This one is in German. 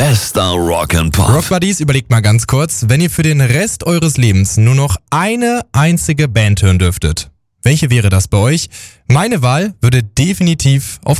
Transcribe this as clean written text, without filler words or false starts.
Bester Rock and Pop. Rock Buddies, überlegt mal ganz kurz, wenn ihr für den Rest eures Lebens nur noch eine einzige Band hören dürftet. Welche wäre das bei euch? Meine Wahl würde definitiv auf